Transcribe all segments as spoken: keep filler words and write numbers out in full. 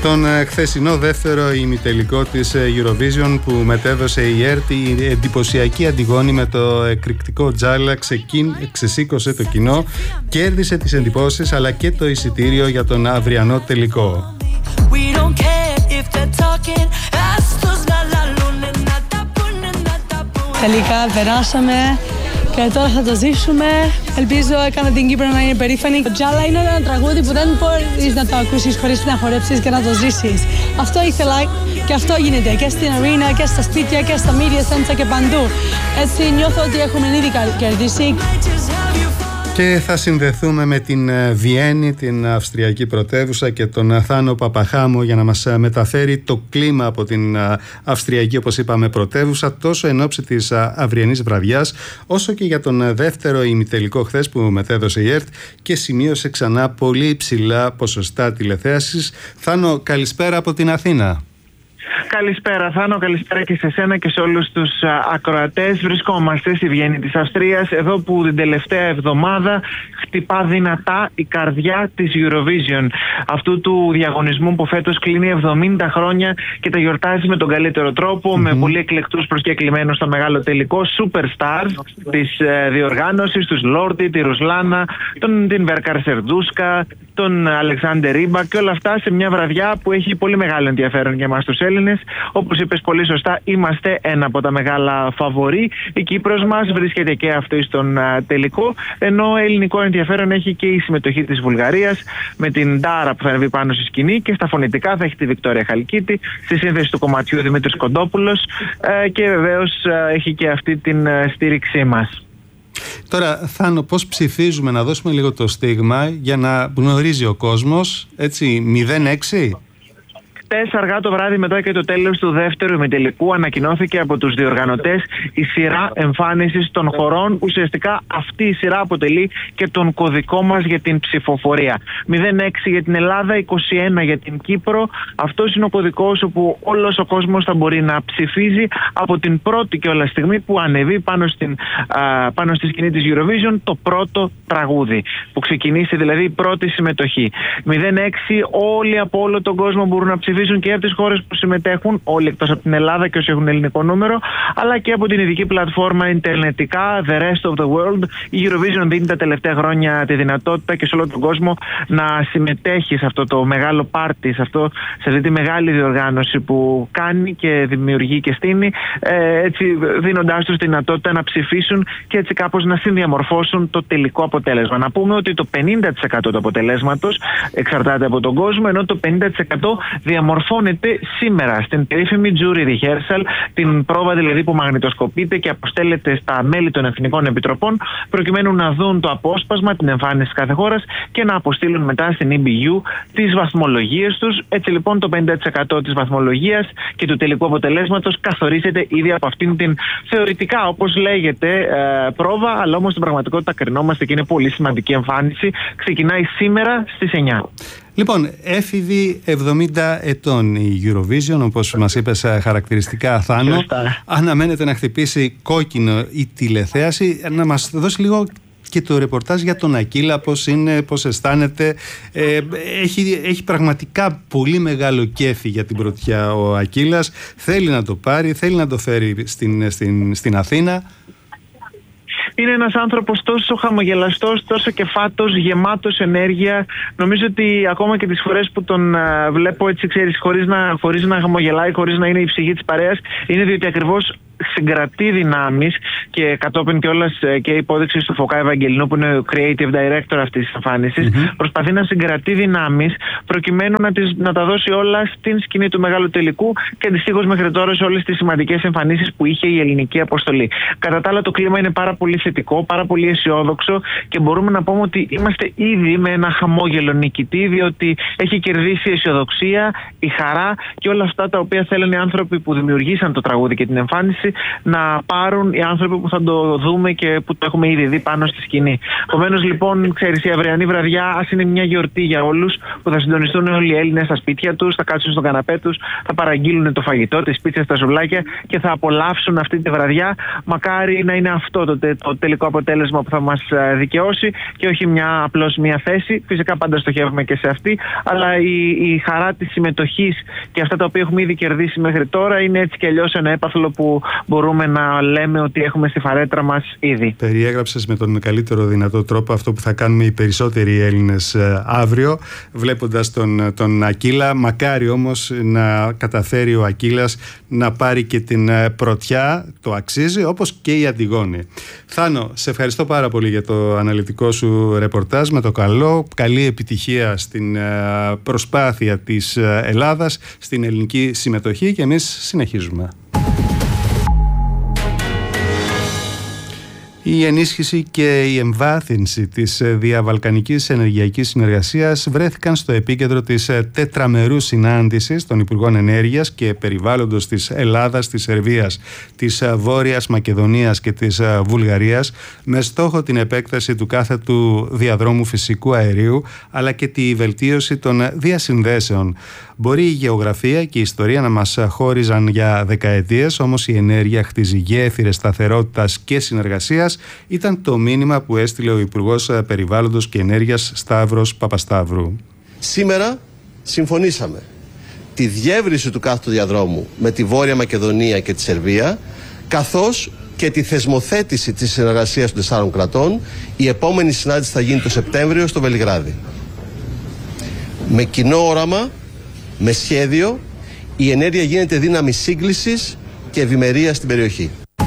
Στον χθεσινό δεύτερο ημιτελικό της Eurovision που μετέδωσε η ΕΡΤ, η εντυπωσιακή Αντιγόνη με το εκρηκτικό τζάλα ξεκίν, ξεσήκωσε το κοινό, κέρδισε τις εντυπώσεις αλλά και το εισιτήριο για τον αυριανό τελικό. Τελικά περάσαμε και τώρα θα το ζήσουμε. Ελπίζω έκανα την Κύπρο να είναι περήφανη. Το τζάλα είναι ένα τραγούδι που δεν μπορείς να το ακούσεις χωρίς να χορέψεις και να το ζήσεις. Αυτό ήθελα και αυτό γίνεται και στην αρίνα και στα σπίτια και στα media center και παντού. Έτσι νιώθω ότι έχουμε ήδη κερδίσει. Και θα συνδεθούμε με την Βιέννη, την αυστριακή πρωτεύουσα, και τον Θάνο Παπαχάμο για να μας μεταφέρει το κλίμα από την αυστριακή, όπως είπαμε, πρωτεύουσα, τόσο εν ώψη της αυριανής βραδιάς, όσο και για τον δεύτερο ημιτελικό χθες που μετέδωσε η ΕΡΤ και σημείωσε ξανά πολύ υψηλά ποσοστά τηλεθέασης. Θάνο, καλησπέρα από την Αθήνα. Καλησπέρα Θάνο, καλησπέρα και σε σένα και σε όλους τους ακροατές. Βρισκόμαστε στη Βιέννη της Αυστρίας, εδώ που την τελευταία εβδομάδα χτυπά δυνατά η καρδιά της Eurovision, αυτού του διαγωνισμού που φέτος κλείνει εβδομήντα χρόνια και τα γιορτάζει με τον καλύτερο τρόπο, mm-hmm. με πολύ εκλεκτούς προσκεκλημένους στο μεγάλο τελικό, superstars της ε, διοργάνωσης, τους Λόρτι, τη Ρουσλάνα, τον, την Βέρκαρ Σερντούσκα, τον Αλεξάντερ Ρίμπα, και όλα αυτά σε μια βραδιά που έχει πολύ μεγάλο ενδιαφέρον για εμάς τους Έλληνες. Όπως είπες πολύ σωστά, είμαστε ένα από τα μεγάλα φαβορί. Η Κύπρος μας βρίσκεται και αυτή στον α, τελικό, ενώ ελληνικό ενδιαφέρον έχει και η συμμετοχή της Βουλγαρίας με την Ντάρα που θα ανεβεί πάνω στη σκηνή, και στα φωνητικά θα έχει τη Βικτόρια Χαλκίτη, στη σύνθεση του κομματιού Δημήτρης Κοντόπουλος, ε, και βεβαίως ε, έχει και αυτή την ε, στήριξή μας. Τώρα, Θάνο, πώς ψηφίζουμε, να δώσουμε λίγο το στίγμα για να γνωρίζει ο κόσμος, έτσι, μηδέν έξι. Χτες αργά το βράδυ, μετά και το τέλος του δεύτερου ημιτελικού, ανακοινώθηκε από τους διοργανωτές η σειρά εμφάνισης των χωρών. Ουσιαστικά αυτή η σειρά αποτελεί και τον κωδικό μας για την ψηφοφορία. μηδέν έξι για την Ελλάδα, είκοσι ένα για την Κύπρο. Αυτός είναι ο κωδικός όπου όλος ο κόσμος θα μπορεί να ψηφίζει από την πρώτη και όλα στιγμή που ανεβεί πάνω, στην, α, πάνω στη σκηνή της Eurovision το πρώτο τραγούδι, που ξεκινήσει δηλαδή η πρώτη συμμετοχή. μηδέν έξι, όλοι από όλο τον κόσμο μπορούν να ψηφίσουν, και από τις χώρες που συμμετέχουν, όλοι εκτός από την Ελλάδα και όσοι έχουν ελληνικό νούμερο, αλλά και από την ειδική πλατφόρμα ιντερνετικά The Rest of the World. Η Eurovision δίνει τα τελευταία χρόνια τη δυνατότητα και σε όλο τον κόσμο να συμμετέχει σε αυτό το μεγάλο πάρτι, σε, αυτό, σε αυτή τη μεγάλη διοργάνωση που κάνει και δημιουργεί και στείνει, ε, έτσι δίνοντάς τους τη δυνατότητα να ψηφίσουν και έτσι κάπως να συνδιαμορφώσουν το τελικό αποτέλεσμα. Να πούμε ότι το πενήντα τοις εκατό του αποτελέσματος εξαρτάται από τον κόσμο, ενώ το πενήντα τοις εκατό διαμορφώνεται σήμερα στην περίφημη jury rehearsal, την πρόβα δηλαδή που μαγνητοσκοπείται και αποστέλλεται στα μέλη των εθνικών επιτροπών, προκειμένου να δουν το απόσπασμα, την εμφάνιση της κάθε χώρας και να αποστείλουν μετά στην ι μπι γιου τις βαθμολογίες τους. Έτσι λοιπόν το πενήντα τοις εκατό της βαθμολογίας και του τελικού αποτελέσματος καθορίζεται ήδη από αυτήν την θεωρητικά, όπως λέγεται, ε, πρόβα, αλλά όμως στην πραγματικότητα κρινόμαστε και είναι πολύ σημαντική εμφάνιση. Ξεκινάει σήμερα στις εννιά. Λοιπόν, έφηβη εβδομήντα ετών η Eurovision, όπως μας είπες χαρακτηριστικά, Θάνο. Σωστά. Αναμένεται να χτυπήσει κόκκινο η τηλεθέαση. Να μας δώσει λίγο και το ρεπορτάζ για τον Ακύλα, πώς είναι, πώς αισθάνεται. Ε, έχει, έχει πραγματικά πολύ μεγάλο κέφι για την πρωτιά ο Ακύλας. Θέλει να το πάρει, θέλει να το φέρει στην, στην, στην Αθήνα. Είναι ένας άνθρωπος τόσο χαμογελαστός, τόσο κεφάτος, γεμάτος ενέργεια. Νομίζω ότι ακόμα και τις φορές που τον uh, βλέπω έτσι, ξέρεις, χωρίς να, χωρίς να χαμογελάει, χωρίς να είναι η ψυχή της παρέας, είναι διότι ακριβώς συγκρατεί δυνάμεις, και κατόπιν κιόλας και η υπόδειξη του Φωκά Ευαγγελινού, που είναι ο creative director αυτής της εμφάνισης, mm-hmm. προσπαθεί να συγκρατεί δυνάμεις προκειμένου να, τις, να τα δώσει όλα στην σκηνή του μεγάλου τελικού και αντιστοίχως μέχρι τώρα σε όλες τις σημαντικές εμφανίσεις που είχε η ελληνική αποστολή. Κατά τα άλλα, το κλίμα είναι πάρα πολύ θετικό, πάρα πολύ αισιόδοξο, και μπορούμε να πούμε ότι είμαστε ήδη με ένα χαμόγελο νικητή, διότι έχει κερδίσει η αισιοδοξία, η χαρά και όλα αυτά τα οποία θέλουν οι άνθρωποι που δημιουργήσαν το τραγούδι και την εμφάνιση, απόφαση να πάρουν οι άνθρωποι που θα το δούμε και που το έχουμε ήδη δει πάνω στη σκηνή. Επομένως, λοιπόν, ξέρεις, η αυριανή βραδιά ας είναι μια γιορτή για όλους, που θα συντονιστούν όλοι οι Έλληνες στα σπίτια τους, θα κάτσουν στον καναπέ τους, θα παραγγείλουν το φαγητό, τις πίτσες, τα σουβλάκια και θα απολαύσουν αυτή τη βραδιά. Μακάρι να είναι αυτό το, το τελικό αποτέλεσμα που θα μας δικαιώσει και όχι μια, απλώς μια θέση. Φυσικά πάντα στοχεύουμε και σε αυτή, αλλά η, η χαρά της συμμετοχής και αυτά τα οποία έχουμε ήδη κερδίσει μέχρι τώρα είναι έτσι κι αλλιώς ένα έπαθλο που μπορούμε να λέμε ότι έχουμε στη φαρέτρα μας ήδη. Περιέγραψες με τον καλύτερο δυνατό τρόπο αυτό που θα κάνουμε οι περισσότεροι Έλληνες αύριο, βλέποντας τον, τον Ακύλα. Μακάρι όμως να καταφέρει ο Ακύλας να πάρει και την πρωτιά, το αξίζει, όπως και η Αντιγόνη. Θάνο, σε ευχαριστώ πάρα πολύ για το αναλυτικό σου ρεπορτάζ. Με το καλό, καλή επιτυχία στην προσπάθεια της Ελλάδας, στην ελληνική συμμετοχή, και εμείς συνεχίζουμε. Η ενίσχυση και η εμβάθυνση της διαβαλκανικής ενεργειακής συνεργασίας βρέθηκαν στο επίκεντρο της τετραμερούς συνάντησης των Υπουργών Ενέργειας και Περιβάλλοντος της Ελλάδας, της Σερβίας, της Βόρειας Μακεδονίας και της Βουλγαρίας, με στόχο την επέκταση του κάθετου διαδρόμου φυσικού αερίου, αλλά και τη βελτίωση των διασυνδέσεων. Μπορεί η γεωγραφία και η ιστορία να μας χώριζαν για δεκαετίες, όμως η ενέργεια χτίζει γέφυρες σταθερότητας και συνεργασίας, ήταν το μήνυμα που έστειλε ο Υπουργός Περιβάλλοντος και Ενέργειας Σταύρος Παπασταύρου. Σήμερα συμφωνήσαμε τη διεύρυνση του κάθετου διαδρόμου με τη Βόρεια Μακεδονία και τη Σερβία, καθώς και τη θεσμοθέτηση της συνεργασίας των τεσσάρων κρατών. Η επόμενη συνάντηση θα γίνει το Σεπτέμβριο στο Βελιγράδι. Με κοινό όραμα, με σχέδιο, η ενέργεια γίνεται δύναμη σύγκλησης και ευημερίας στην περιοχή.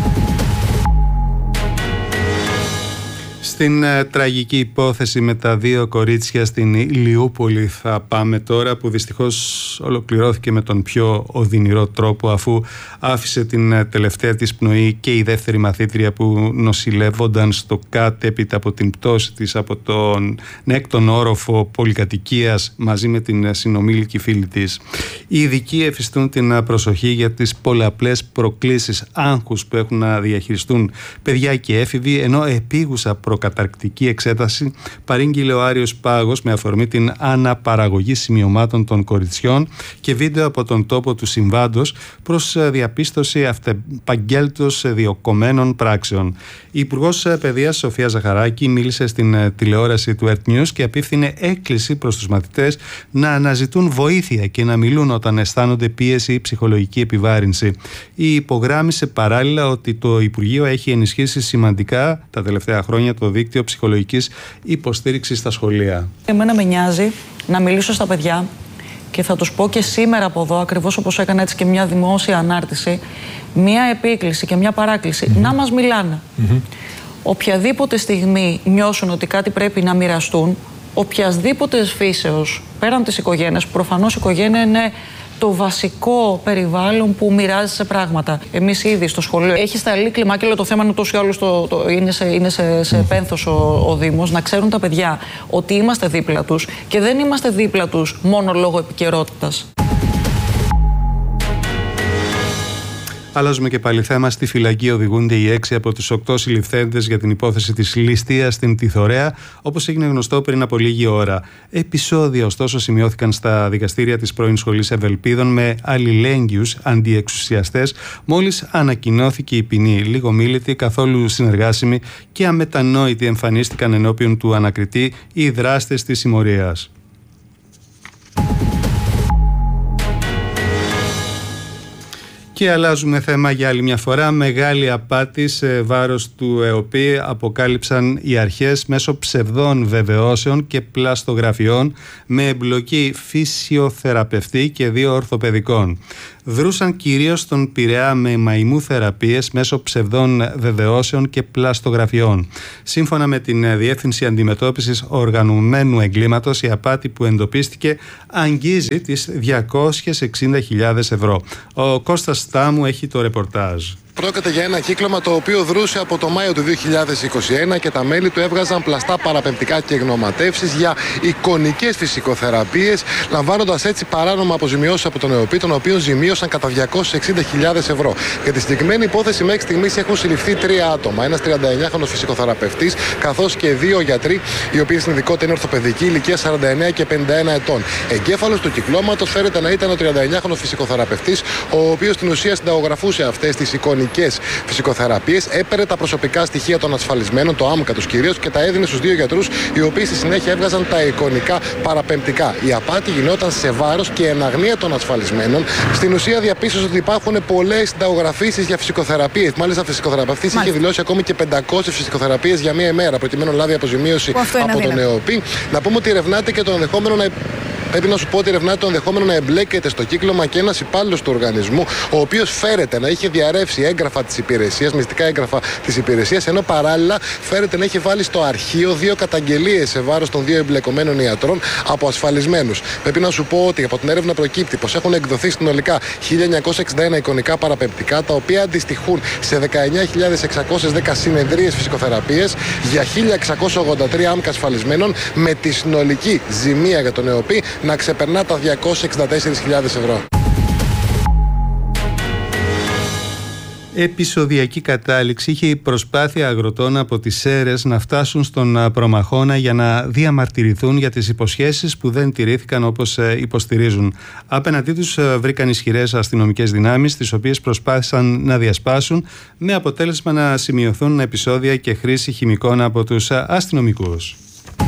Στην ε, τραγική υπόθεση με τα δύο κορίτσια στην Ηλιούπολη θα πάμε τώρα, που δυστυχώς ολοκληρώθηκε με τον πιο οδυνηρό τρόπο, αφού άφησε την ε, τελευταία της πνοή και η δεύτερη μαθήτρια που νοσηλεύονταν στο ΚΑΤ έπειτα από την πτώση της από τον έκτον όροφο πολυκατοικίας μαζί με την ε, συνομήλικη φίλη της. Οι ειδικοί εφιστούν την ε, προσοχή για τις πολλαπλές προκλήσεις άγχους που έχουν να διαχειριστούν παιδιά και έφηβοι, ενώ επίγουσα προκαταρκτική εξέταση παρήγγειλε ο Άριος Πάγος με αφορμή την αναπαραγωγή σημειωμάτων των κοριτσιών και βίντεο από τον τόπο του συμβάντος προς διαπίστωση αυτεπαγγέλτως διοκομμένων πράξεων. Η Υπουργός Παιδείας Σοφία Ζαχαράκη μίλησε στην τηλεόραση του Earth News και απίφθινε έκκληση προς τους μαθητές να αναζητούν βοήθεια και να μιλούν όταν αισθάνονται πίεση ή ψυχολογική επιβάρυνση. Η υπογράμμισε παράλληλα ότι το Υπουργείο έχει ενισχύσει σημαντικά τα τελευταία χρόνια το δίκτυο ψυχολογικής υποστήριξης στα σχολεία. Εμένα με νοιάζει να μιλήσω στα παιδιά και θα τους πω και σήμερα από εδώ, ακριβώς όπως έκανα έτσι και μια δημόσια ανάρτηση, μια επίκληση και μια παράκληση, mm-hmm. να μας μιλάνε. Mm-hmm. Οποιαδήποτε στιγμή νιώσουν ότι κάτι πρέπει να μοιραστούν, οποιασδήποτε φύσεως, πέραν της οικογένειας, προφανώς η οικογένεια είναι το βασικό περιβάλλον που μοιράζεσαι πράγματα. Εμείς ήδη στο σχολείο έχει σταλεί κλιμάκια, το θέμα είναι τόσο ή άλλως το, το, είναι σε, είναι σε, σε πένθος ο, ο Δήμος, να ξέρουν τα παιδιά ότι είμαστε δίπλα τους και δεν είμαστε δίπλα τους μόνο λόγω επικαιρότητας. Αλλάζουμε και πάλι θέμα. Στη φυλακή οδηγούνται οι έξι από τους οκτώ συλληφθέντες για την υπόθεση της ληστείας στην Τιθωρέα, όπως έγινε γνωστό πριν από λίγη ώρα. Επεισόδια, ωστόσο, σημειώθηκαν στα δικαστήρια της πρώην σχολής Ευελπίδων με αλληλέγγυους αντιεξουσιαστές, μόλις ανακοινώθηκε η ποινή. Λιγομίλητοι, καθόλου συνεργάσιμοι και αμετανόητοι εμφανίστηκαν ενώπιον του ανακριτή οι δράστες της συμμορίας. Και αλλάζουμε θέμα για άλλη μια φορά. Μεγάλη απάτη σε βάρος του ΕΟΠΗ αποκάλυψαν οι αρχές μέσω ψευδών βεβαιώσεων και πλαστογραφιών με εμπλοκή φυσιοθεραπευτή και δύο ορθοπαιδικών. Δρούσαν κυρίως στον Πειραιά με μαϊμού θεραπείες μέσω ψευδών βεβαιώσεων και πλαστογραφιών. Σύμφωνα με την Διεύθυνση Αντιμετώπισης Οργανωμένου Εγκλήματος, η απάτη που εντοπίστηκε αγγίζει τις διακόσιες εξήντα χιλιάδες ευρώ. Ο Κώστας Στάμου έχει το ρεπορτάζ. Πρόκειται για ένα κύκλωμα το οποίο δρούσε από το Μάιο του δύο χιλιάδες είκοσι ένα και τα μέλη του έβγαζαν πλαστά παραπεμπτικά και γνωματεύσεις για εικονικές φυσικοθεραπείες, λαμβάνοντας έτσι παράνομα αποζημιώσεις από τον ΕΟΠΗ, τον οποίο ζημίωσαν κατά διακόσιες εξήντα χιλιάδες ευρώ. Για τη συγκεκριμένη υπόθεση μέχρι στιγμής έχουν συλληφθεί τρία άτομα. Ένας τριανταεννιάχρονος φυσικοθεραπευτής, καθώς και δύο γιατροί, οι οποίοι στην ειδικότητα είναι ορθοπαιδικοί, ηλικία σαράντα εννέα και πενήντα ένα ετών. Εγκέφαλος του κυκλώματος φέρεται να ήταν ο τριανταεννιάχρονος φυσικοθεραπευτής, ο οποίος στην ουσία συνταγογραφούσε αυτές τις εικονικές φυσικοθεραπείες, έπαιρνε τα προσωπικά στοιχεία των ασφαλισμένων, το άμκα τους κυρίως, και τα έδινε στους δύο γιατρούς, οι οποίοι στη συνέχεια έβγαζαν τα εικονικά παραπεμπτικά. Η απάτη γινόταν σε βάρος και εν αγνία των ασφαλισμένων. Στην ουσία διαπίστωσε ότι υπάρχουν πολλές συνταγογραφήσεις για φυσικοθεραπείες. Μάλιστα, φυσικοθεραπευτής είχε δηλώσει ακόμη και πεντακόσιες φυσικοθεραπείες για μία ημέρα, προκειμένου να λάβει αποζημίωση από τον ΕΟΠΗ. Να πούμε ότι ερευνάται και το ενδεχόμενο να. Πρέπει να σου πω ότι ερευνάται το ενδεχόμενο να εμπλέκεται στο κύκλωμα και ένας υπάλληλος του οργανισμού, ο οποίος φέρεται να είχε διαρρεύσει έγγραφα της υπηρεσίας, μυστικά έγγραφα της υπηρεσίας, ενώ παράλληλα φέρεται να είχε βάλει στο αρχείο δύο καταγγελίες σε βάρος των δύο εμπλεκομένων ιατρών από ασφαλισμένους. Πρέπει να σου πω ότι από την έρευνα προκύπτει πως έχουν εκδοθεί συνολικά χίλια εννιακόσια εξήντα ένα εικονικά παραπεμπτικά, τα οποία αντιστοιχούν σε δεκαεννέα χιλιάδες εξακόσιες δέκα συνεδρίες φυσικοθεραπείες για χίλια εξακόσια ογδόντα τρία άμκα ασφαλισμένων, με τη συνολική ζημία για τον ΕΟΠΗ να ξεπερνά τα διακόσιες εξήντα τέσσερις χιλιάδες ευρώ. Επεισοδιακή κατάληξη είχε η προσπάθεια αγροτών από τις Σέρρες να φτάσουν στον Προμαχώνα για να διαμαρτυρηθούν για τις υποσχέσεις που δεν τηρήθηκαν όπως υποστηρίζουν. Απέναντί τους βρήκαν ισχυρές αστυνομικές δυνάμεις, τις οποίες προσπάθησαν να διασπάσουν, με αποτέλεσμα να σημειωθούν επεισόδια και χρήση χημικών από τους αστυνομικούς.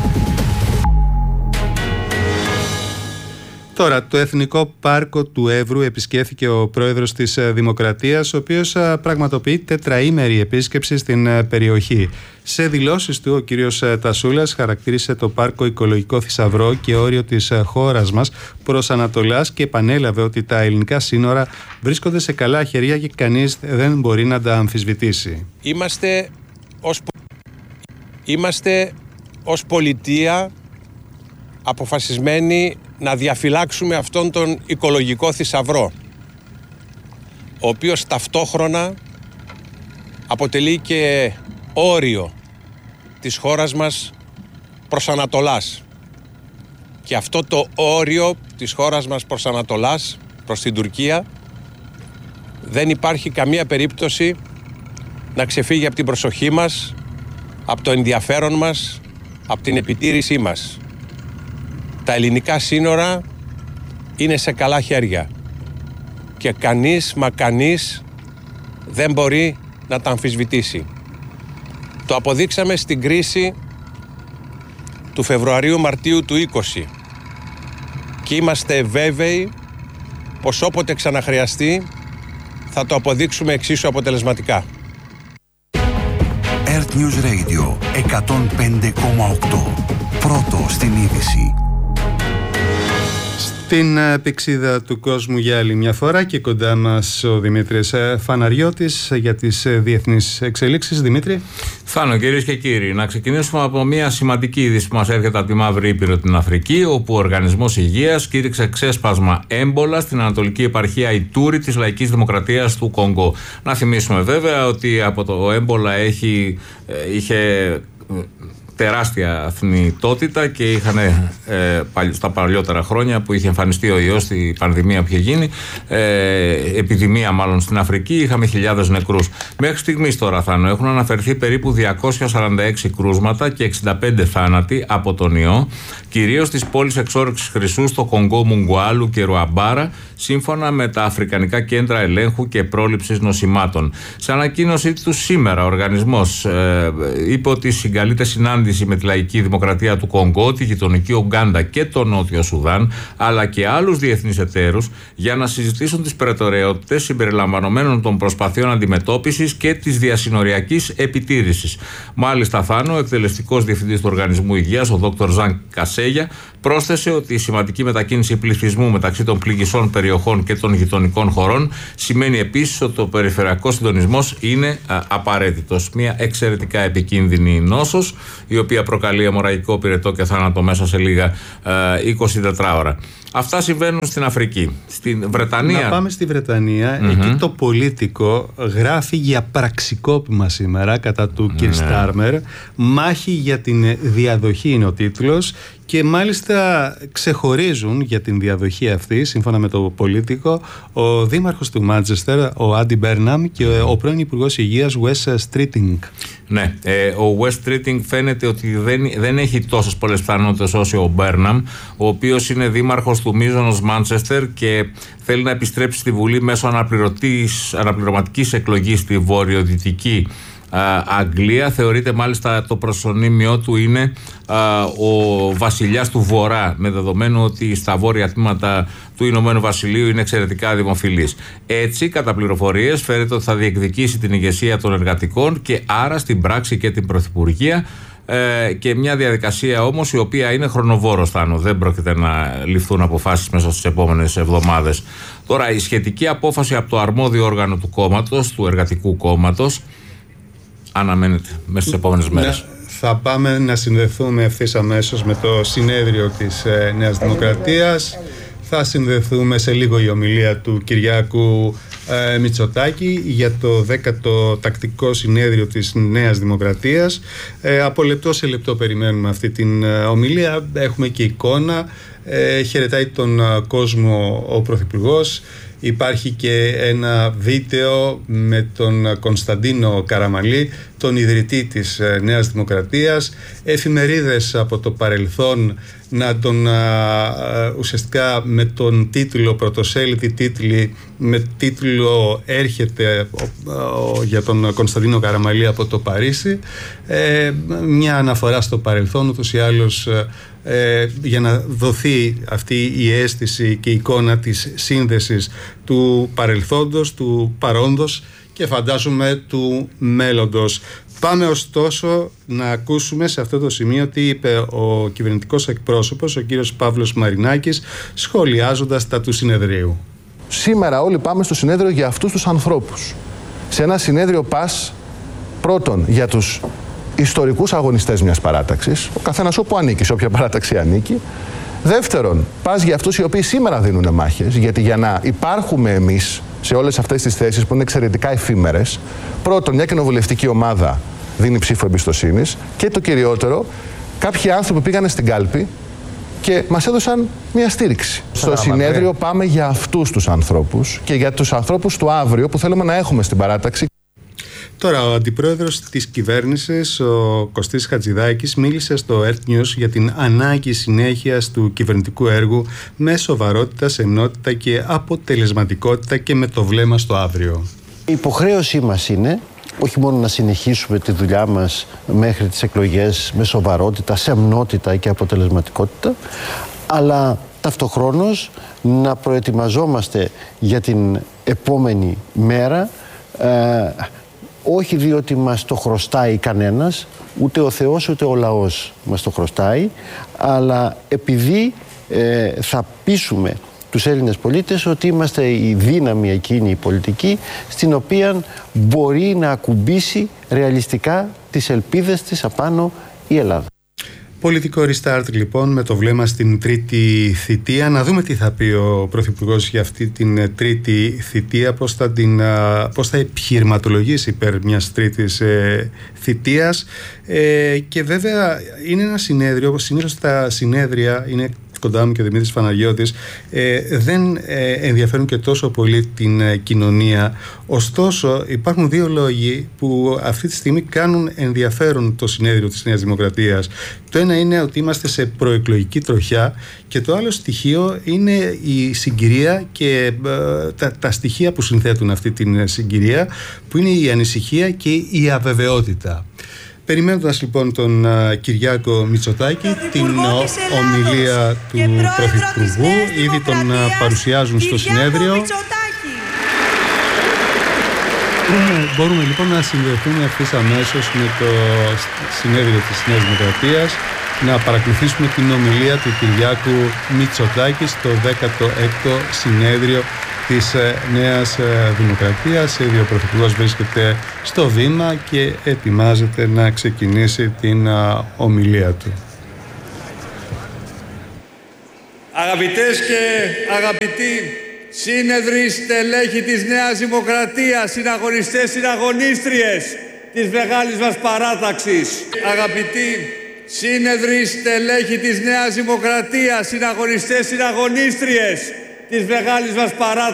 Τώρα, το Εθνικό Πάρκο του Εύρου επισκέφθηκε ο πρόεδρος της Δημοκρατίας, ο οποίος πραγματοποιεί τετραήμερη επίσκεψη στην περιοχή. Σε δηλώσεις του, ο κύριος Τασούλας χαρακτήρισε το πάρκο οικολογικό θησαυρό και όριο της χώρας μας προς Ανατολάς και επανέλαβε ότι τα ελληνικά σύνορα βρίσκονται σε καλά χέρια και κανείς δεν μπορεί να τα αμφισβητήσει. Είμαστε ως, Είμαστε ως πολιτεία αποφασισμένοι να διαφυλάξουμε αυτόν τον οικολογικό θησαυρό, ο οποίος ταυτόχρονα αποτελεί και όριο της χώρας μας προς Ανατολάς. Και αυτό το όριο της χώρας μας προς Ανατολάς, προς την Τουρκία, δεν υπάρχει καμία περίπτωση να ξεφύγει από την προσοχή μας, από το ενδιαφέρον μας, από την επιτήρησή μας. Τα ελληνικά σύνορα είναι σε καλά χέρια και κανείς μα κανείς δεν μπορεί να τα αμφισβητήσει. Το αποδείξαμε στην κρίση του Φεβρουαρίου-Μαρτίου του είκοσι και είμαστε βέβαιοι πως όποτε ξαναχρειαστεί θα το αποδείξουμε εξίσου αποτελεσματικά. Earth News Radio εκατόν πέντε κόμμα οκτώ. Πρώτο στην είδηση. Στην πηξίδα του κόσμου για άλλη μια φορά και κοντά μας ο Δημήτρης Φαναριώτης για τις διεθνείς εξελίξεις. Δημήτρη. Θάνο, κυρίες και κύριοι, να ξεκινήσουμε από μια σημαντική είδηση που μας έρχεται από τη Μαύρη Ήπειρο, την Αφρική, όπου ο Οργανισμός Υγείας κήρυξε ξέσπασμα έμπολα στην Ανατολική Επαρχία Ιτούρη της Λαϊκής Δημοκρατίας του Κονγκό. Να θυμίσουμε βέβαια ότι από το έμπολα έχει, είχε τεράστια θνητότητα και είχαν ε, στα παλιότερα χρόνια που είχε εμφανιστεί ο ιός, η πανδημία που είχε γίνει, ε, επιδημία μάλλον στην Αφρική, είχαμε χιλιάδες νεκρούς. Μέχρι στιγμής τώρα, Θάνο, έχουν αναφερθεί περίπου διακόσια σαράντα έξι κρούσματα και εξήντα πέντε θάνατοι από τον ιό, κυρίως στις πόλεις εξόρυξης χρυσού στο Κονγκό, Μουγκουάλου και Ρουαμπάρα, σύμφωνα με τα Αφρικανικά Κέντρα Ελέγχου και Πρόληψης Νοσημάτων. Σε ανακοίνωσή του σήμερα, ο οργανισμός ε, είπε ότι συγκαλείται συνάντηση με τη Λαϊκή Δημοκρατία του Κονγκό, τη γειτονική Ουγκάντα και το Νότιο Σουδάν, αλλά και άλλους διεθνείς εταίρους για να συζητήσουν τις προτεραιότητες συμπεριλαμβανομένων των προσπαθειών αντιμετώπισης και της διασυνοριακής επιτήρησης. Μάλιστα, Θάνο, ο εκτελεστικός διευθυντής του Οργανισμού Υγείας, ο Δόκτωρ Ζαν Κασέγια, πρόσθεσε ότι η σημαντική μετακίνηση πληθυσμού μεταξύ των πληγισών περιοχών και των γειτονικών χωρών σημαίνει επίσης ότι ο περιφερειακός συντονισμός είναι α, απαραίτητος. Μια εξαιρετικά επικίνδυνη νόσος, η η οποία προκαλεί αιμορραγικό πυρετό και θάνατο μέσα σε λίγα ε, είκοσι τέσσερις ώρα. Αυτά συμβαίνουν στην Αφρική. Στην Βρετανία. Να πάμε στη Βρετανία. Mm-hmm. Εκεί το Πολίτικο γράφει για πραξικόπημα σήμερα κατά του Κιρ Στάρμερ. Mm-hmm. Μάχη για την διαδοχή είναι ο τίτλος. Και μάλιστα ξεχωρίζουν για την διαδοχή αυτή, σύμφωνα με το Πολίτικο, ο δήμαρχος του Μάντσεστερ, ο Άντι Μπέρναμ, και ο πρώην υπουργός υγείας, Wes Streeting. Ναι, ε, ο Wes Streeting φαίνεται ότι δεν, δεν έχει τόσες πολλές πιθανότητες όσο ο Μπέρναμ, ο οποίος είναι δήμαρχος του μείζωνος Μάντσεστερ και θέλει να επιστρέψει στη Βουλή μέσω αναπληρωματικής εκλογής στη βορειοδυτική Αγγλία. Θεωρείται μάλιστα το προσωνύμιό του είναι α, ο βασιλιάς του Βορρά, με δεδομένο ότι στα βόρεια τμήματα του Ηνωμένου Βασιλείου είναι εξαιρετικά δημοφιλής. Έτσι, κατά πληροφορίες, φαίνεται ότι θα διεκδικήσει την ηγεσία των εργατικών και άρα στην πράξη και την πρωθυπουργία, ε, και μια διαδικασία όμως η οποία είναι χρονοβόρος, Θάνο. Δεν πρόκειται να ληφθούν αποφάσεις μέσα στις επόμενες εβδομάδες. Τώρα, η σχετική απόφαση από το αρμόδιο όργανο του κόμματος, του Εργατικού Κόμματος, αναμένεται μέσα στις επόμενες μέρες. Θα πάμε να συνδεθούμε ευθύς αμέσως με το συνέδριο της ε, Νέας Δημοκρατίας. Θα συνδεθούμε σε λίγο η ομιλία του Κυριάκου ε, Μητσοτάκη για το δέκατο τακτικό συνέδριο της Νέας Δημοκρατίας. Ε, από λεπτό σε λεπτό περιμένουμε αυτή την ε, ομιλία. Έχουμε και εικόνα. Ε, χαιρετάει τον ε, κόσμο ο Πρωθυπουργός. Υπάρχει και ένα βίντεο με τον Κωνσταντίνο Καραμαλή, τον ιδρυτή της Νέας Δημοκρατίας, εφημερίδες από το παρελθόν να τον ουσιαστικά με τον τίτλο, πρωτοσέλιδη τίτλοι, με τίτλο «Έρχεται για τον Κωνσταντίνο Καραμαλή από το Παρίσι», ε, μια αναφορά στο παρελθόν, ούτως ή άλλως, ε, για να δοθεί αυτή η αίσθηση και η εικόνα της σύνδεσης του παρελθόντος, του παρόντος και φαντάζομαι του μέλλοντος. Πάμε ωστόσο να ακούσουμε σε αυτό το σημείο τι είπε ο κυβερνητικός εκπρόσωπος, ο κύριος Παύλος Μαρινάκης, σχολιάζοντας τα του συνεδρίου. Σήμερα όλοι πάμε στο συνέδριο για αυτούς τους ανθρώπους. Σε ένα συνέδριο πας πρώτον για τους ιστορικούς αγωνιστές μιας παράταξης, ο καθένας όπου ανήκει, σε όποια παράταξη ανήκει. Δεύτερον, πας για αυτούς οι οποίοι σήμερα δίνουν μάχες, γιατί για να υπάρχουμε εμείς σε όλες αυτές τις θέσεις που είναι εξαιρετικά εφήμερες, πρώτον, μια κοινοβουλευτική ομάδα δίνει ψήφο εμπιστοσύνης και το κυριότερο, κάποιοι άνθρωποι πήγανε στην κάλπη και μας έδωσαν μια στήριξη. Στο συνέδριο πάμε για αυτούς τους ανθρώπους και για τους ανθρώπους του αύριο που θέλουμε να έχουμε στην παράταξη. Τώρα, ο αντιπρόεδρος της κυβέρνησης, ο Κωστής Χατζηδάκης, μίλησε στο Earth News για την ανάγκη συνέχειας του κυβερνητικού έργου με σοβαρότητα, σεμνότητα και αποτελεσματικότητα και με το βλέμμα στο αύριο. Η υποχρέωσή μας είναι όχι μόνο να συνεχίσουμε τη δουλειά μας μέχρι τις εκλογές με σοβαρότητα, σεμνότητα και αποτελεσματικότητα, αλλά ταυτοχρόνως να προετοιμαζόμαστε για την επόμενη μέρα, ε, όχι διότι μας το χρωστάει κανένας, ούτε ο Θεός ούτε ο λαός μας το χρωστάει, αλλά επειδή ε, θα πείσουμε τους Έλληνες πολίτες ότι είμαστε η δύναμη εκείνη η πολιτική στην οποία μπορεί να ακουμπήσει ρεαλιστικά τις ελπίδες της απάνω η Ελλάδα. Πολιτικό restart λοιπόν με το βλέμμα στην τρίτη θητεία. Να δούμε τι θα πει ο Πρωθυπουργός για αυτή την τρίτη θητεία, πώς θα, την, πώς θα επιχειρηματολογήσει υπέρ μιας τρίτης ε, θητείας, ε, και βέβαια είναι ένα συνέδριο, όπως συνήθως τα συνέδρια είναι κοντά μου και ο Δημήτρης Παναγιώτης, ε, δεν ε, ενδιαφέρουν και τόσο πολύ την ε, κοινωνία. Ωστόσο υπάρχουν δύο λόγοι που αυτή τη στιγμή κάνουν ενδιαφέρον το συνέδριο της Νέας Δημοκρατίας. Το ένα είναι ότι είμαστε σε προεκλογική τροχιά και το άλλο στοιχείο είναι η συγκυρία και ε, τα, τα στοιχεία που συνθέτουν αυτή την συγκυρία, που είναι η ανησυχία και η αβεβαιότητα. Περιμένοντας λοιπόν τον uh, Κυριάκο Μητσοτάκη, την uh, ομιλία του Πρωθυπουργού, ήδη τον uh, παρουσιάζουν στο συνέδριο. Μπορούμε, μπορούμε λοιπόν να συνδεθούμε ευθύς αμέσως με το συνέδριο της Νέας Δημοκρατίας, να παρακολουθήσουμε την ομιλία του Κυριάκου Μητσοτάκη στο δέκατο έκτο συνέδριο της Νέας Δημοκρατίας. Ήδη ο Πρωθυπουργός βρίσκεται στο βήμα και ετοιμάζεται να ξεκινήσει την ομιλία του. Αγαπητές και αγαπητοί σύνεδροι, στελέχη της Νέας Δημοκρατίας, συναγωνιστές, συναγωνίστριες της μεγάλης μας παράταξης. Αγαπητοί σύνεδροι, στελέχη της Νέας Δημοκρατίας, συναγωνιστές, συναγωνίστριες της μεγάλης μας παράταξης.